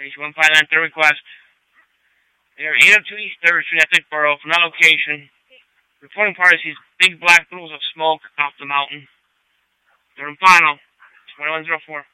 H1593 request. They are 802 East 3rd Street, Essex Borough. From that location, reporting parties sees big black pools of smoke off the mountain. Third and final, 2104.